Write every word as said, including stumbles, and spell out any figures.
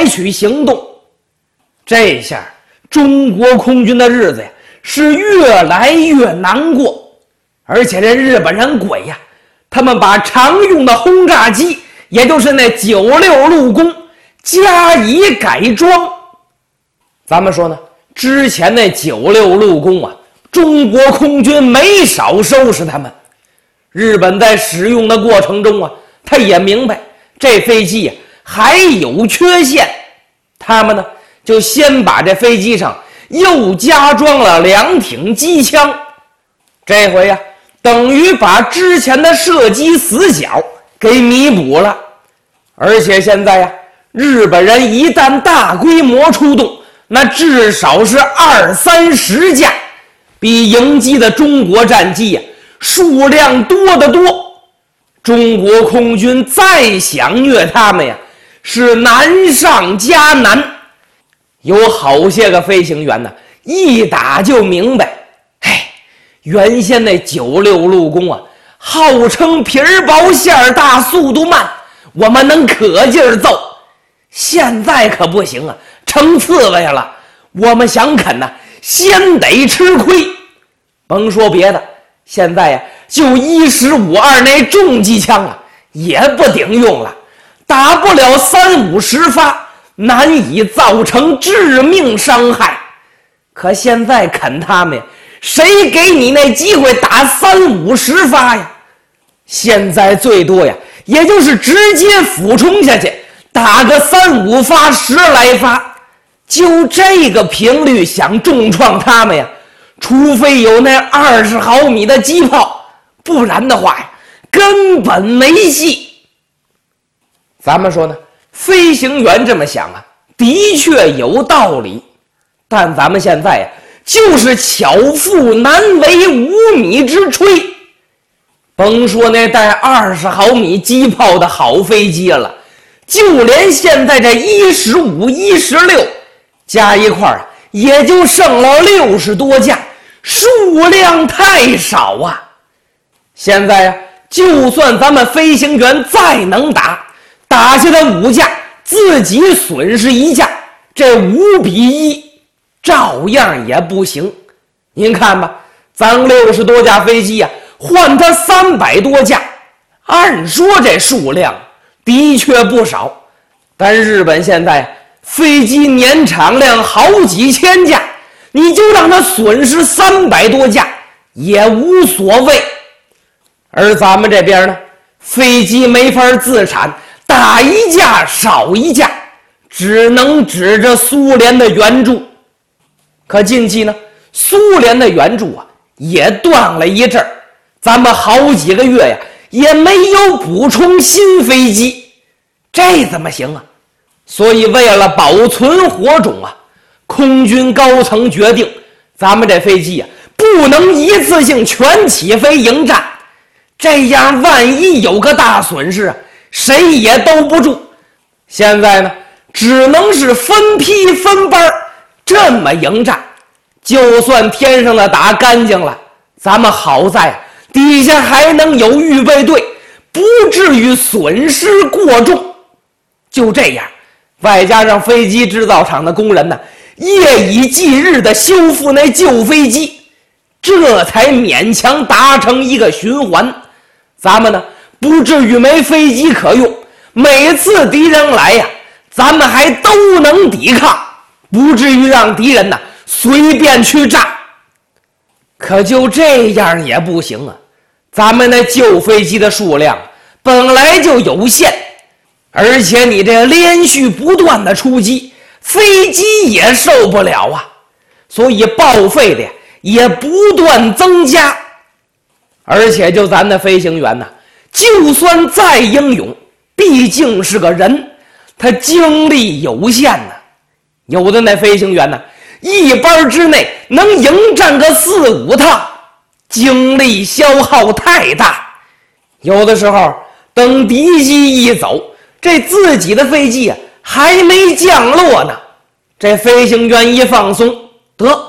取行动。这下中国空军的日子呀是越来越难过，而且这日本人鬼呀，他们把常用的轰炸机，也就是那九六陆攻加以改装。咱们说呢，之前那九六陆攻啊，中国空军没少收拾他们。日本在使用的过程中啊，他也明白这飞机啊还有缺陷，他们呢就先把这飞机上又加装了两挺机枪。这回呀、啊，等于把之前的射击死角给弥补了。而且现在呀、啊，日本人一旦大规模出动，那至少是二三十架，比迎击的中国战机呀、啊、数量多得多。中国空军再想虐他们呀，是难上加难。有好些个飞行员呢，一打就明白，哎，原先那九六陆攻啊，号称皮儿薄馅儿大，速度慢，我们能可劲儿揍。现在可不行啊，成刺猬了，我们想啃呢，先得吃亏。甭说别的，现在呀、啊，就一十五二那重机枪啊，也不顶用了，打不了三五十发，难以造成致命伤害。可现在啃他们呀，谁给你那机会打三五十发呀？现在最多呀，也就是直接俯冲下去，打个三五发十来发。就这个频率想重创他们呀，除非有那二十毫米的机炮，不然的话呀，根本没戏。咱们说呢，飞行员这么想啊，的确有道理，但咱们现在呀，就是巧妇难为无米之炊。甭说那带二十毫米机炮的好飞机了，就连现在这一十五、一十六加一块儿，也就剩了六十多架，数量太少啊！现在呀、啊，就算咱们飞行员再能打，打下来五架，自己损失一架，这五比一，照样也不行。您看吧，咱六十多架飞机呀、啊，换它三百多架，按说这数量的确不少，但日本现在飞机年产量好几千架，你就让它损失三百多架也无所谓。而咱们这边呢，飞机没法自产，打一架少一架，只能指着苏联的援助。可近期呢，苏联的援助啊也断了一阵儿，咱们好几个月呀也没有补充新飞机，这怎么行啊？所以为了保存火种啊，空军高层决定，咱们这飞机啊不能一次性全起飞迎战，这样万一有个大损失啊，谁也兜不住。现在呢，只能是分批分班这么迎战。就算天上的打干净了，咱们好在啊底下还能有预备队，不至于损失过重。就这样，外加上飞机制造厂的工人呢，夜以继日的修复那旧飞机，这才勉强达成一个循环。咱们呢，不至于没飞机可用，每次敌人来呀，咱们还都能抵抗，不至于让敌人呢随便去炸。可就这样也不行啊，咱们那旧飞机的数量本来就有限，而且你这连续不断的出击，飞机也受不了啊，所以报废的也不断增加。而且就咱的飞行员呢，就算再英勇，毕竟是个人，他精力有限呢。有的那飞行员呢，一班之内能迎战个四五趟，精力消耗太大。有的时候等敌机一走，这自己的飞机啊还没降落呢，这飞行员一放松，得